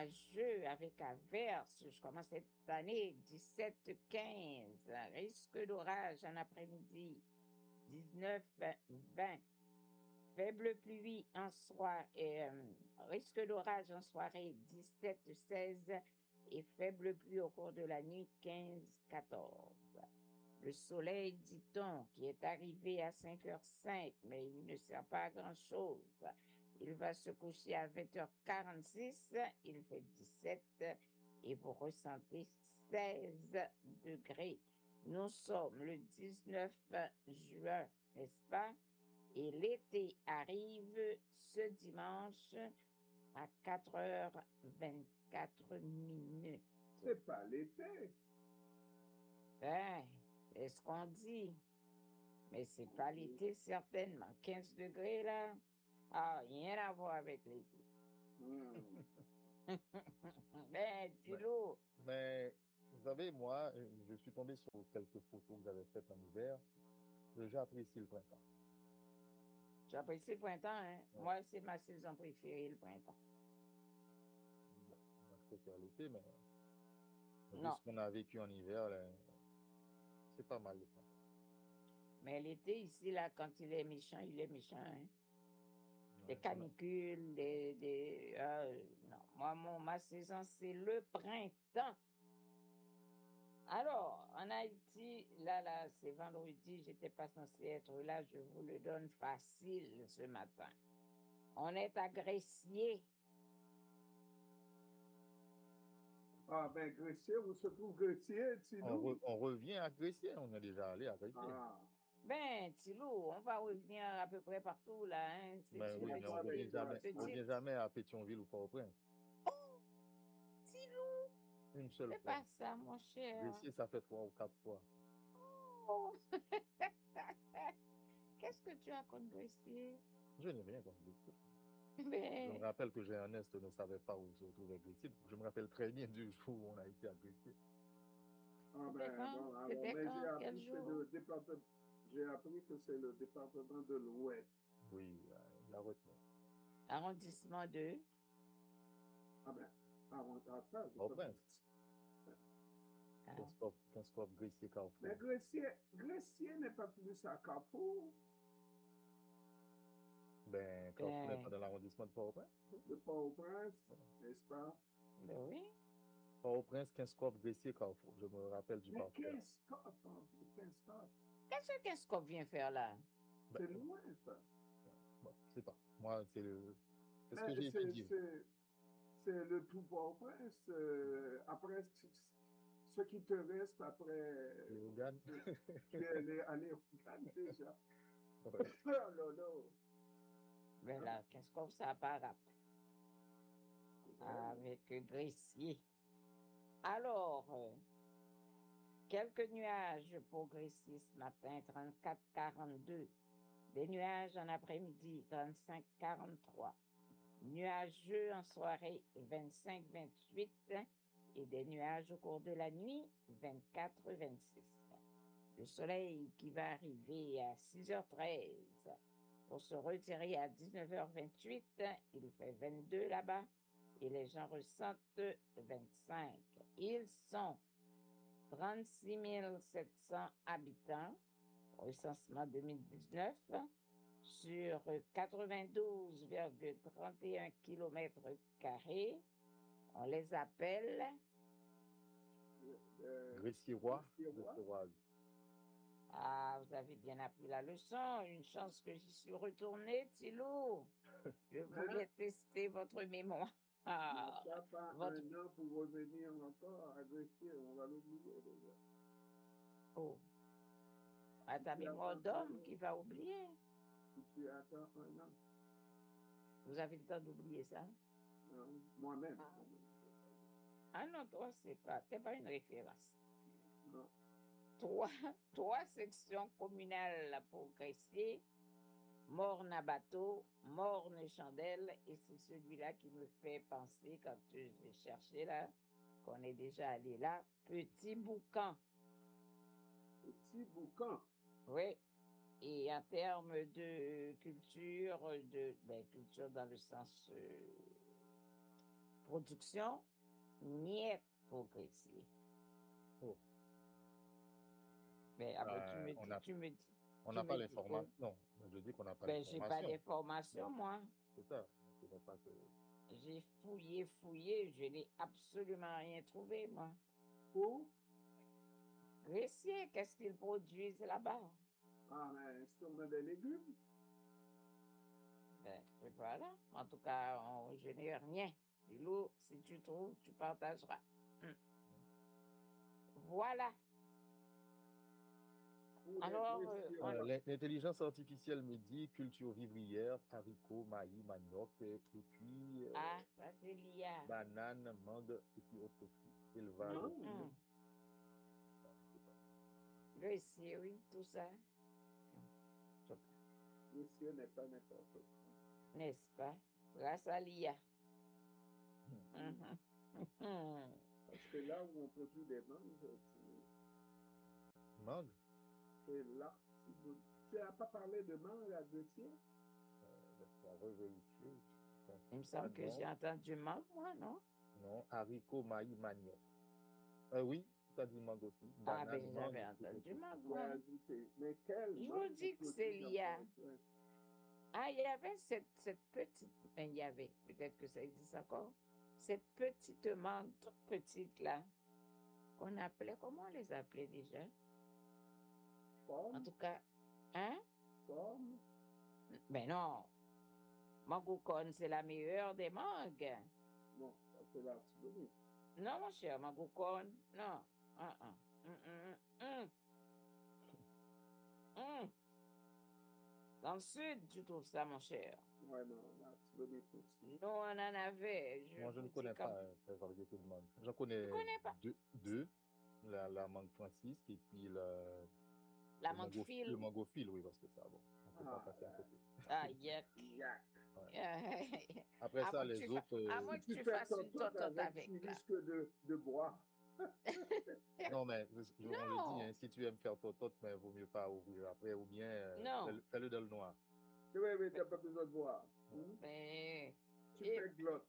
nuageux avec averse. Je commence cette année 17-15. Risque d'orage en après-midi 19-20. Faible pluie en soirée, risque d'orage en soirée 17-16 et faible pluie au cours de la nuit 15-14. Le soleil, dit-on, qui est arrivé à 5h05, mais il ne sert pas à grand-chose. Il va se coucher à 20h46, il fait 17 et vous ressentez 16 degrés. Nous sommes le 19 juin, n'est-ce pas? Et l'été arrive ce dimanche à 4h24. C'est pas l'été. Ben, c'est ce qu'on dit. Mais c'est pas l'été, certainement. 15 degrés, là. Ah, rien à voir avec l'été. Ben, Thilo. Mais, vous savez, moi, je suis tombé sur quelques photos que vous avez faites en hiver. J'apprécie le printemps. J'apprécie le printemps, hein. Ouais. Moi, c'est ma saison préférée, le printemps. Bon, moi, je préfère l'été, mais Non. vu ce qu'on a vécu en hiver, là, c'est pas mal le printemps. Mais l'été, ici, là, quand il est méchant, hein. Des canicules, non, moi, ma saison, c'est le printemps. Alors, en Haïti, là, c'est vendredi, j'étais pas censée être là, je vous le donne facile ce matin. On est à Gressier. Ah, ben, Gressier, où se trouve Gressier, Tilou? On revient à Gressier, on est déjà allé à Gressier. Ah. Ben, Tilou, on va revenir à peu près partout, là, hein. Ben oui, mais on revient jamais à Pétionville ou Port-au-Prince. Oh, Tilou! Une seule fois. fois. C'est pas ça, mon cher. Gressier, ça fait 3 ou 4 fois. Oh. Qu'est-ce que tu as contre Gressier? Je n'ai rien contre Gressier. Mais... Je me rappelle que Jean-Ernest ne savait pas où se trouvait Gressier. Je me rappelle très bien du jour où on a été à Gressier. Ah ben, bon, alors, mais j'ai appris que c'est le département de l'Ouest. Oui, la retenue. Arrondissement 2. Ah ben, arrondissement. Port-au-Prince. Qu'est-ce Gressier, Carrefour. Mais Gressier n'est pas plus à Carrefour. Ben, Carrefour n'est pas dans l'arrondissement de Port-au-Prince. De Port-au-Prince, n'est-ce pas? Ben oui. Port-au-Prince, Kinscope, Gressier, Carrefour. Je me rappelle du parcours. Qu'est-ce que Kinscope vient faire là? C'est loin, ça. Bon, je sais pas. Moi, c'est le... Qu'est-ce que j'ai étudié? C'est le tout Port-au-Prince. Après, ce qui te reste après... Les organes. Aller au Gane déjà. Ouais. Oh non. Mais là, Kinscope, ça n'a pas rapport avec Gressier. Alors, quelques nuages pour Gressier ce matin, 34-42. Des nuages en après-midi, 35-43. Nuageux en soirée, 25-28. Et des nuages au cours de la nuit, 24-26. Le soleil qui va arriver à 6h13 pour se retirer à 19h28. Il fait 22 là-bas et les gens ressentent 25. Ils sont 36 700 habitants, recensement 2019, sur 92,31 km². On les appelle Gressier-Roi. Ah, vous avez bien appris la leçon. Une chance que j'y suis retournée, Thilo. Je voulais tester votre mémoire. Ah, ça pas un an pour revenir encore à Gressier. On va l'oublier déjà. Oh. À ta mémoire d'homme qui va oublier. Si tu attends un an. Vous avez le temps d'oublier ça? Non, moi-même. Ah non, toi, t'es pas une référence. Non. Trois sections communales pour Gressier, Morne-à-Bateau, Morne-Chandelle, et c'est celui-là qui me fait penser, quand je vais chercher là, qu'on est déjà allé là, Petit-Boucan. Petit-Boucan. Oui. Et en termes de culture, culture dans le sens production n'est progressé. Oh. Mais après, tu me on dis, n'a tu me dis, on tu n'a me pas dis l'information. que Non, je dis qu'on n'a pas ben, j'ai pas l'information. d'informations, moi. C'est ça. Je ne pas que... J'ai fouillé, je n'ai absolument rien trouvé, moi. Pour? Gressier, qu'est-ce qu'ils produisent là-bas? Ah, mais sûrement des légumes. Ben, je sais pas là. En tout cas, je n'ai rien. Lou, si tu trouves, tu partageras. Voilà. Pour les Alors, blessures. on- L'intelligence artificielle me dit culture vivrière, haricots, maïs, manioc, et puis ah, ça c'est l'IA. banane, mangue, et puis autres fruits. Élevage. Non. Gressier, oui, tout ça. Monsieur n'est pas n'importe quoi. N'est-ce pas? Grâce à l'IA. Parce que là où on produit des mangues, Mangue? c'est là. Tu n'as pas parlé de mangue à Gressier? On va revérifier. Il me semble que j'ai entendu mangue, moi, non? Non, haricots, maïs, manioc. Oui, tu as dit mangue aussi. Ah, Banane, ben, mangue, j'avais et puis entendu autres mangue, J'ai moi. ajouté. Mais quelle Je mangue vous dis que on c'est produit l'IA. dans le- Ah, il y avait cette petite, il y avait, peut-être que ça existe encore, cette petite mangue toute petite là, qu'on appelait, comment on les appelait déjà? En Pomme, tout cas, hein? pomme. Ben non, Mangoucon, c'est la meilleure des mangues. Non, ça c'est l'artillerie. Non, mon cher, Mangoucon, non. Ah. Dans le sud, tu trouves ça, mon cher. Ouais, non, l'artillerie aussi. Nous, on en avait. Moi, je ne vous dis connais comme- pas la variété de mangue. J'en connais connais pas? deux. La mangue Francis et puis La le mangue le fil. mangophile, oui, parce que ça, bon, on peut pas Ah, passer à côté. Ah, yuck. Yak. Après À ça, moins que les tu autres. à moins que Si tu tu fais fasses une totote totote avec, tu avec, là. risques de boire. Non, mais on le Non. dit, hein, si tu aimes faire totote, mais vaut mieux pas ouvrir après, ou bien Non. fais-le dans le noir. Oui, mais tu n'as pas besoin de boire. Mais... Tu Et- fais glotte.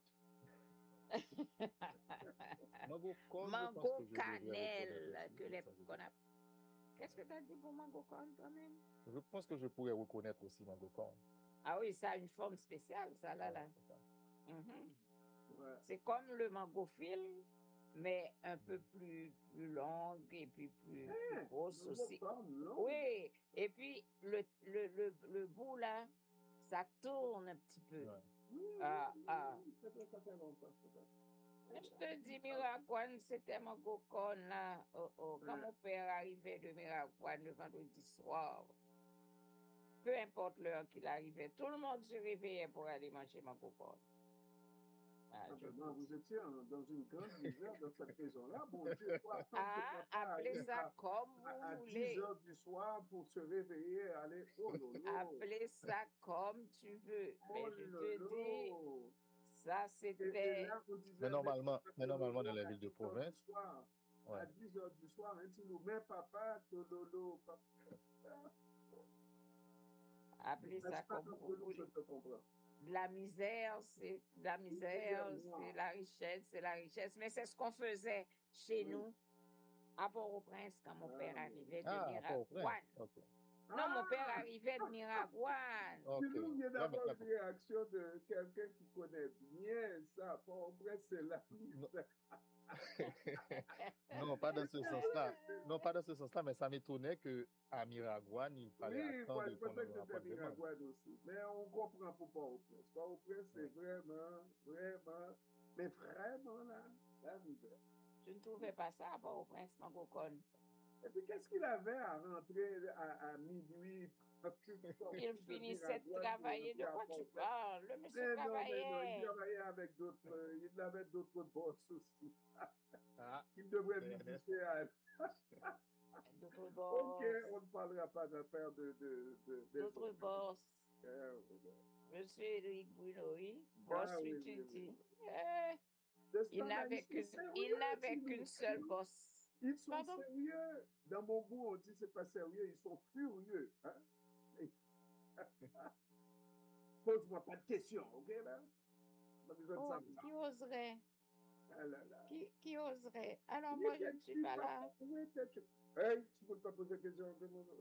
Mango corn, je pense Mango que je devrais cannelle. reconnaître Que aussi, les... ça, je qu'on a... Qu'est-ce que tu as dit pour mango corn toi-même? Je pense que je pourrais reconnaître aussi mango corn. Ah oui, ça a une forme spéciale, ça là. Ouais, c'est ça. Mhm. Ouais. C'est comme le mango fil, mais un peu plus longue et puis plus grosse aussi. Non. Oui, et puis le bout là, ça tourne un petit peu. Ouais. Ah. Ça fait longtemps. Je te dis, Miragouane, c'était mon cocon là. Quand mon père arrivait de Miragouane le vendredi soir, peu importe l'heure qu'il arrivait, tout le monde se réveillait pour aller manger mon cocon. Vous étiez dans une grande misère dans cette maison-là. Bon Dieu, faut attendre que papa appelez arrive ça comme à vous 10 voulez. heures du soir pour se réveiller, aller oh lolo. Appelez ça comme tu veux. Mais je te dis, lolo. ça Et c'était. là, on disait, Mais normalement, dans les villes de province, à 10 heures du soir, un petit nous met papa, lolo, papa. Appelez ça comme vous voulez. Je te comprends. De la misère, c'est de la misère, c'est la richesse, c'est la richesse. Mais c'est ce qu'on faisait chez nous, à Port-au-Prince, quand mon père arrivait de Miragouane. Okay. Non, mon père arrivait de Miragouane. Nous, il y a d'abord une réaction de quelqu'un qui connaît bien ça. Port-au-Prince, c'est la misère. Non, pas dans ce sens-là. Non, pas dans ce sens-là, mais ça m'étonnait qu'à Miragouane, il fallait attendre je pensais que qu'on c'était Miragouane aussi. Mais on comprend pour Port-au-Prince. Port-au-Prince, c'est vraiment, mais vraiment la misère. Je ne trouvais pas ça à Port-au-Prince, Mangoucon. Et puis, qu'est-ce qu'il avait à rentrer à minuit? Il finissait de travailler. De quoi tu parles? Le monsieur travaillait. Non, il travaillait avec d'autres. Il avait d'autres boss aussi. Il devrait visiter à... D'autres boss. Ok, on ne parlera pas d'affaires d'autres boss. Monsieur Éric Bruno, oui. Boss, oui, tu dis. Il n'avait qu'une seule boss. Ils sont sérieux. Dans mon goût, on dit c'est pas sérieux, ils sont furieux. Hein? Pose-moi pas de questions, ok là? Qui oserait? Ah là là. Qui oserait? Alors Où moi, je ne étais-tu, suis pas là. papa? Où étais-tu? Hey, tu peux pas poser de questions.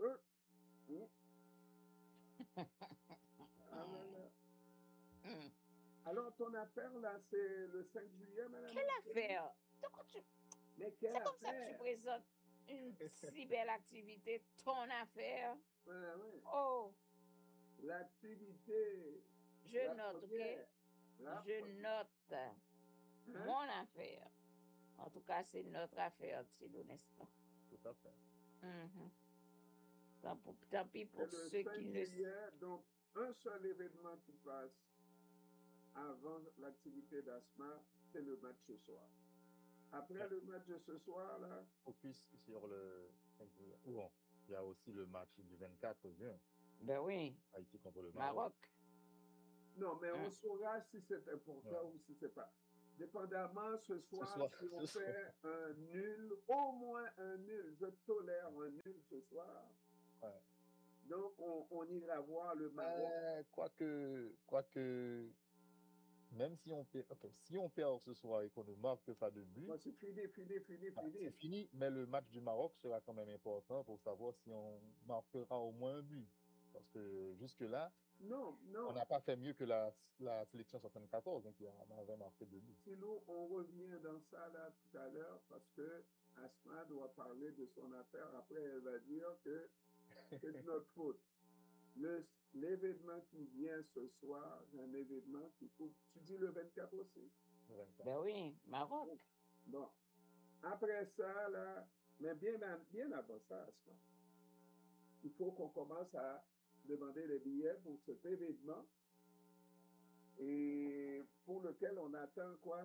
Ah là là. Hmm. Alors, ton affaire, là, c'est le 5 juillet, madame? Quelle affaire? Donc, Mais quelle c'est comme ça que tu affaire? présentes une si belle activité, ton affaire. Ouais, ouais. Oh, L'activité, je la note, ok? première. La Je première. note Hein? mon affaire. En tout cas, c'est notre affaire, Tilo, n'est-ce pas? Tout à fait. Mhm. Tant pis C'est pour le ceux 5 qui ne... juillet, donc un seul événement qui passe avant l'activité d'Asma, c'est le match ce soir. Après le match de ce soir, là, Focus sur le 5 juillet. Ou bon, il y a aussi le match du 24 juin, Ben oui, Haïti contre le Maroc. Maroc. non, mais on Hein? saura si c'est important Ouais. ou si c'est pas. Dépendamment, ce soir, soir, si on ce soir. fait un nul, au moins un nul, je tolère un nul ce soir. Ouais. Donc, on ira voir le Maroc. Quoique, même si on perd, si on perd ce soir et qu'on ne marque pas de but, Bon, c'est fini, c'est fini, mais le match du Maroc sera quand même important pour savoir si on marquera au moins un but. Parce que jusque-là, Non, on non. n'a pas fait mieux que la sélection 74, donc on avait marqué 2 buts. Sinon, on revient dans ça là tout à l'heure parce que Asma doit parler de son affaire. Après, elle va dire que c'est de notre faute. L'événement qui vient ce soir, un événement qu'il faut. Tu dis le 24 aussi? Le 24. Ben oui, Maroc. Bon. Après ça, là, mais bien avant ça, Asma, il faut qu'on commence à demander les billets pour cet événement et pour lequel on attend quoi?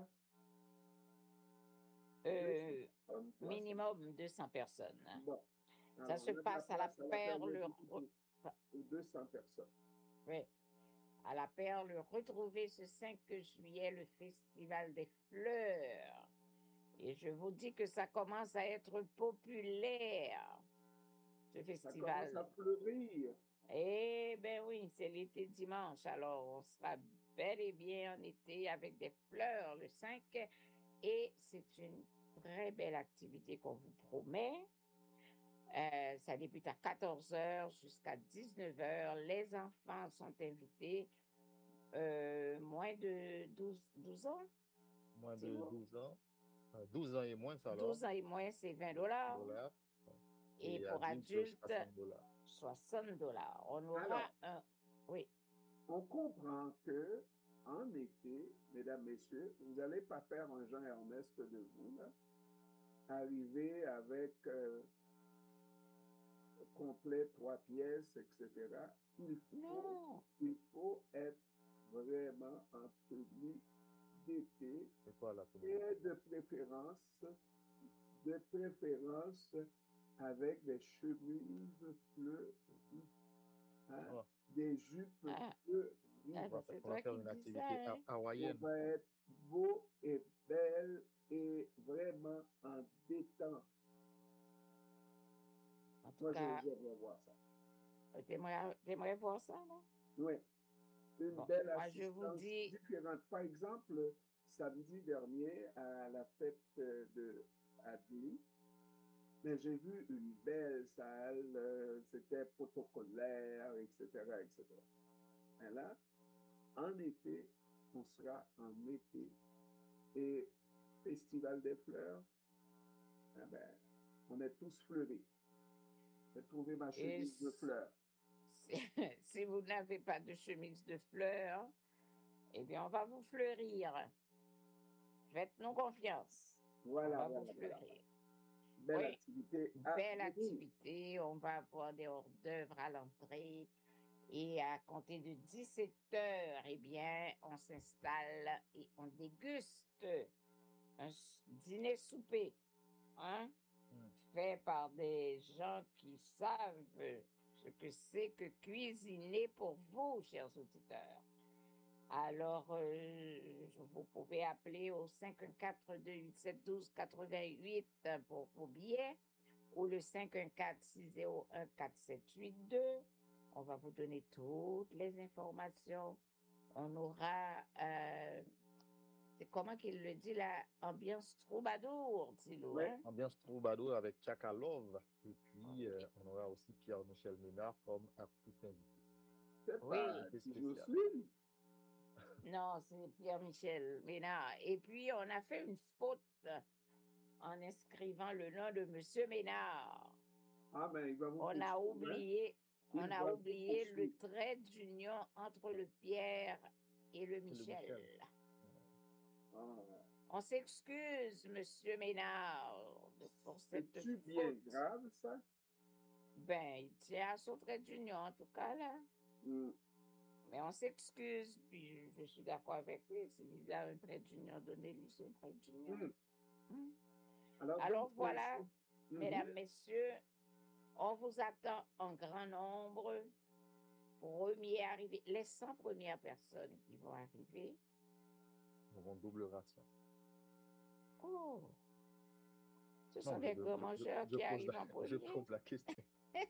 Minimum 200 personnes. Bon. Ça Alors, se on a de passe à la place Perle. pour 200 personnes. Oui, à la Perle. Retrouvez ce 5 juillet le Festival des Fleurs. Et je vous dis que ça commence à être populaire, ce Ça festival. commence à fleurir. Eh bien oui, c'est l'été dimanche. Alors, on sera bel et bien en été avec des fleurs le 5. Et c'est une très belle activité qu'on vous promet. Ça débute à 14h jusqu'à 19h. Les enfants sont invités. Moins de 12 ans. Moins de 12 ans. 12 ans et moins, ça alors. 12 ans et moins, c'est $20. Et pour adultes, $60. On aura Alors, un... Oui. On comprend que en été, mesdames, messieurs, vous n'allez pas faire un Jean Ernest de vous, là. Arriver avec complet 3 pièces, etc. Il faut être vraiment en tenue d'été et de préférence avec des chemises fleuries, hein, des jupes fleuries. C'est toi qui dis ça, hein? On va être beau et belle et vraiment en détente. En tout cas, j'aimerais voir ça. T'aimerais voir ça, non? Oui. Une belle moi, je vous assistance dis... différente. Par exemple, samedi dernier, à la fête de Adli, mais j'ai vu une belle salle, c'était protocolaire, etc., etc. Et là, en été, on sera en été. Et Festival des fleurs, eh ben, on est tous fleuris. J'ai trouvé ma chemise de fleurs. Si vous n'avez pas de chemise de fleurs, eh bien, on va vous fleurir. Faites-nous confiance. Voilà, on va vous fleurir. Belle activité. Belle activité. On va avoir des hors d'œuvre à l'entrée. Et à compter de 17h, eh bien, on s'installe et on déguste un dîner-souper, hein, fait par des gens qui savent ce que c'est que cuisiner pour vous, chers auditeurs. Alors, vous pouvez appeler au 514-287-1288 pour vos billets ou le 514-601-4782. On va vous donner toutes les informations. On aura c'est comment qu'il le dit, la ambiance troubadour, dis-le, Ouais. hein? Ambiance troubadour avec Tchakalov. Et puis, on aura aussi Pierre-Michel Ménard comme artiste invité. C'est Oui. pas Invité qui spécial. Jocelyne. Non, c'est Pierre-Michel Ménard. Et puis, on a fait une faute en inscrivant le nom de Monsieur Ménard. Ah, mais il va vous On a poursuivre, hein. oublié, Il on va a vous oublié le poursuivre. trait d'union entre le Pierre et le Michel. Michel. Ah, On s'excuse, Monsieur Ménard, pour cette c'est-tu bien faute. grave, ça? Ben, il tient à son trait d'union, en tout cas, là. Hmm. Mais on s'excuse, puis je suis d'accord avec lui. S'il a un trait d'union, donnez-lui son trait d'union. Hmm. Hmm. Alors, Alors donc, voilà, Mhm. mesdames, messieurs, on vous attend en grand nombre. Premier arrivé, les 100 premières personnes qui vont arriver. Nous aurons double ration. Oh, ce Non, sont des grands mangeurs qui arrivent en je premier. pose la question.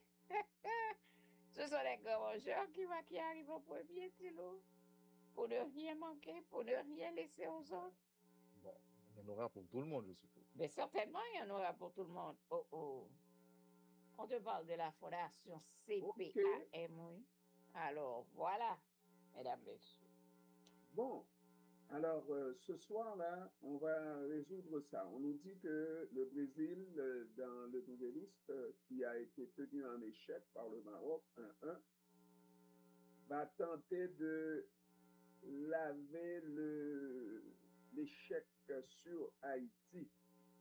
Ce sont les grands mangeurs qui arrivent en premier, Thilo. Pour ne rien manquer, pour ne rien laisser aux autres. Bon, il y en aura pour tout le monde, je suppose. Mais certainement, il y en aura pour tout le monde. Oh, oh. On te parle de la fondation CPAM, oui. Alors, voilà, mesdames, messieurs. Bon, alors ce soir-là, on va résoudre ça. On nous dit que le Brésil, dans le Nouvelliste, qui a été tenu en échec par le Maroc 1-1, va tenter de laver l'échec sur Haïti.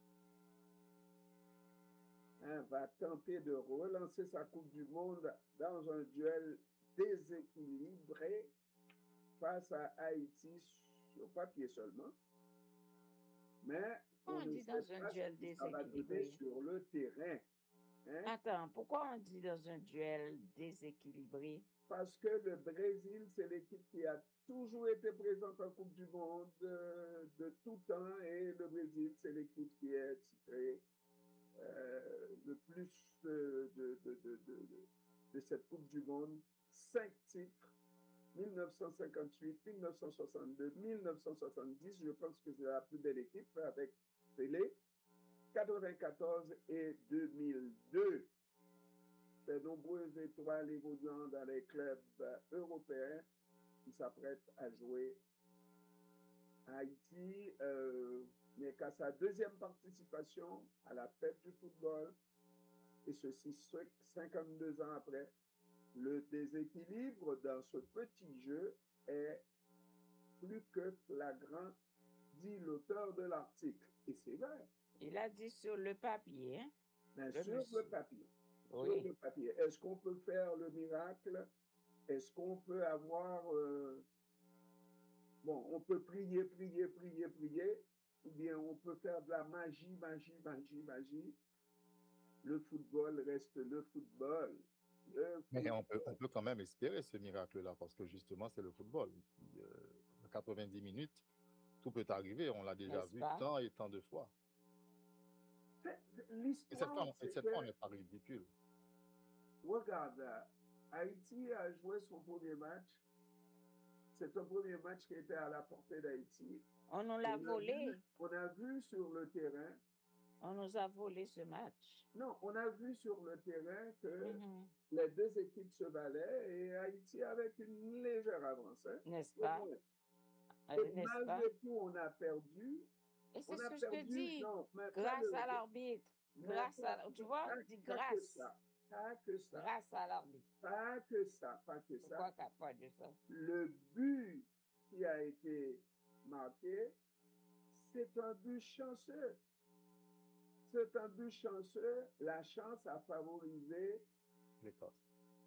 Hein, va tenter de relancer sa Coupe du Monde dans un duel déséquilibré face à Haïti sur papier seulement. Mais On on ne dit sait dans un pas duel ce que ça va donner déséquilibré. sur le terrain. Hein? Attends, pourquoi on dit dans un duel déséquilibré? Parce que le Brésil, c'est l'équipe qui a toujours été présente en Coupe du Monde de tout temps, et le Brésil, c'est l'équipe qui est titrée le plus de cette Coupe du Monde. 5 titres, 1958, 1962, 1970, je pense que c'est la plus belle équipe avec Pelé, 94 et 2002. De nombreuses étoiles évoluant dans les clubs européens qui s'apprêtent à jouer. Haïti n'est qu'à sa deuxième participation à la fête du football, et ceci 52 ans après. Le déséquilibre dans ce petit jeu est plus que flagrant, dit l'auteur de l'article. Et c'est vrai. Il a dit sur le papier, hein? Mais Le sur monsieur. le papier. Oui. Sur le papier. Est-ce qu'on peut faire le miracle? Est-ce qu'on peut avoir... bon, on peut prier, ou bien on peut faire de la magie. Le football reste le football. Mais on peut quand même espérer ce miracle-là, parce que justement, c'est le football. Puis, 90 minutes, tout peut arriver. On l'a déjà N'est-ce vu pas? tant et tant de fois. Et cette fois, on n'est pas ridicule. Regarde, Haïti a joué son premier match. C'est un premier match qui était à la portée d'Haïti. On nous l'a volé. On a vu sur le terrain. On nous a volé ce match. Non, on a vu sur le terrain que les deux équipes se valaient et Haïti avait une légère avance. Hein? N'est-ce pas? Et malgré tout, on a perdu. Et c'est ce que je te dis. Non, grâce à l'arbitre. Grâce à, tu vois, on dit grâce. Pas que ça. Grâce à l'arbitre. Pas que ça. Pourquoi pas de ça? Le but qui a été marqué, c'est un but chanceux. C'est un but chanceux. La chance a favorisé l'Écosse.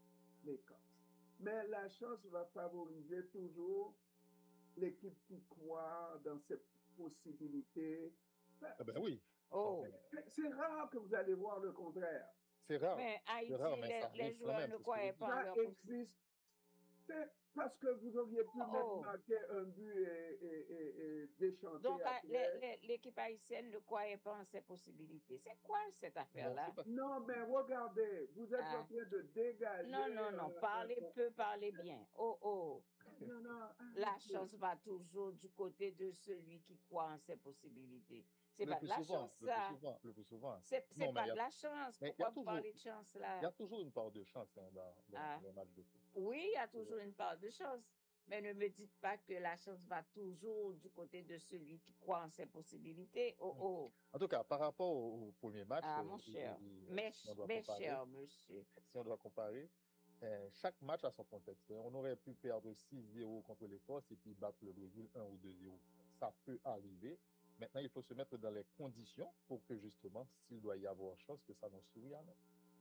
Mais la chance va favoriser toujours l'équipe qui croit dans ses possibilités. Ah ben oui. Oh. C'est rare que vous allez voir le contraire. C'est rare. Mais Haïti, rare, mais les joueurs ne croyaient pas en leur existe. Parce que vous auriez pu même Oh. marquer un but et déchanter Donc, après. l'équipe haïtienne ne croyait pas en ces possibilités. C'est quoi cette Non, affaire-là? c'est pas. Non, mais regardez, vous êtes en Ah. train de dégager. Non, non, non. Parlez peu, parlez bien. Oh, oh. Non, non, La arrêtez. chance va toujours du côté de celui qui croit en ses possibilités. C'est Le pas de plus la souvent, chance, le plus ça. souvent, le plus souvent. C'est Non, mais pas de la chance. mais il y Pourquoi a vous toujours, parlez de chance il y a là? toujours une part de chance hein, dans Ah. les matchs de foot. Oui, il y a toujours une part de chance. Mais ne me dites pas que la chance va toujours du côté de celui qui croit en ses possibilités. Oh, oh. En tout cas, par rapport au premier match, Ah, mon cher. si on doit Mes comparer, chers monsieur. si on doit comparer, chaque match a son contexte. On aurait pu perdre 6-0 contre l'Écosse et puis battre le Brésil 1 ou 2-0. Ça peut arriver. Maintenant, il faut se mettre dans les conditions pour que justement, s'il doit y avoir chance, que ça nous sourie à nous.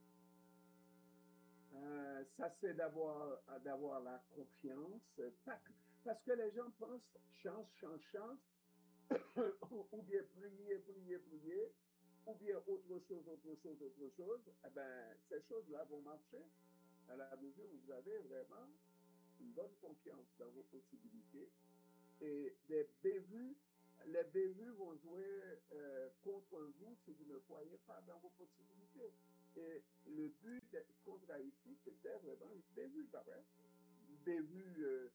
Ça, c'est d'avoir la confiance. Parce que les gens pensent chance, chance, chance, ou bien prier, prier, prier, ou bien autre chose, autre chose, autre chose. Eh bien, ces choses-là vont marcher à la mesure où vous avez vraiment une bonne confiance dans vos possibilités. Et les bévues vont jouer contre vous si vous ne croyez pas dans vos possibilités. Et le but contre Haïti, c'était vraiment une bévue, pareil. Une bévue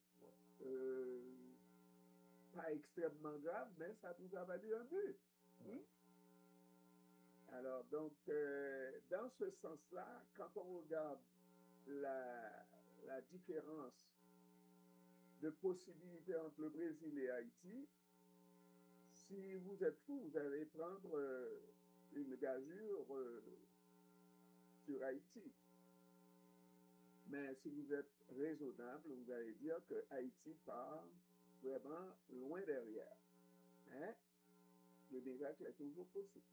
pas extrêmement grave, mais ça nous a valu un but. Alors, donc, dans ce sens-là, quand on regarde la différence de possibilités entre le Brésil et Haïti, si vous êtes fou, vous allez prendre une gageure sur Haïti. Mais si vous êtes raisonnable, vous allez dire que Haïti part vraiment loin derrière. Hein? Le miracle est toujours possible.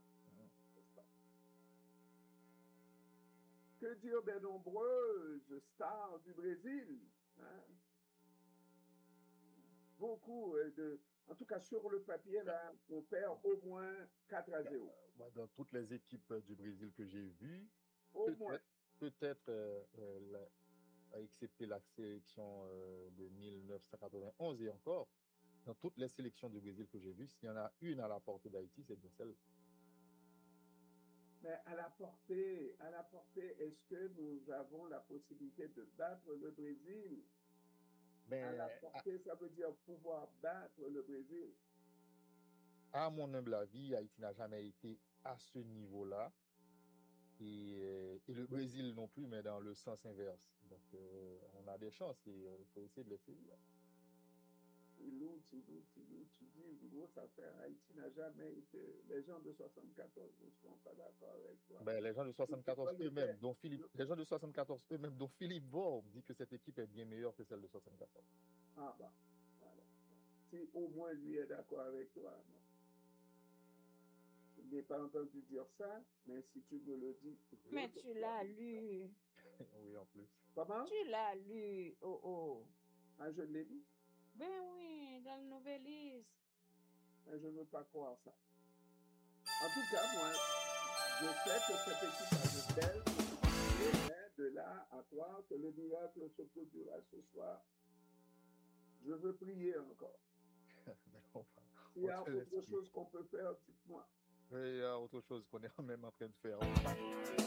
Que dire des nombreuses stars du Brésil? Hein? Beaucoup en tout cas sur le papier, là, on perd au moins 4-0. Dans toutes les équipes du Brésil que j'ai vues, peut-être excepté la sélection de 1991 et encore, dans toutes les sélections du Brésil que j'ai vues, s'il y en a une à la portée d'Haïti, c'est bien celle. Mais à la portée, est-ce que nous avons la possibilité de battre le Brésil? À la portée, ça veut dire pouvoir battre le Brésil. À mon humble avis, Haïti n'a jamais été à ce niveau-là. Et le Brésil non plus, mais dans le sens inverse. Donc, on a des chances et il faut essayer de les saisir. Tu dis une grosse affaire. Haïti n'a jamais été. Les gens de 74 ne seront pas d'accord avec toi. Ben, les gens de 74 eux-mêmes, dont Philippe Vaure dit que cette équipe est bien meilleure que celle de 74. Ah bah, voilà. Si au moins lui est d'accord avec toi, non. Je n'ai pas entendu dire ça, mais si tu me le dis. Mais tu l'as lu. Oui, en plus. Comment? Tu l'as lu, oh oh. Ah, je l'ai lu? Ben oui, dans le Nouvelliste. Je ne veux pas croire ça. En tout cas, moi, je sais que cette équipe a de belles possibilités, mais de là à croire que le miracle se produira ce soir, je veux prier encore. S'il y a autre chose qu'on peut faire, dites-moi. Il y a autre chose qu'on est même en train de faire.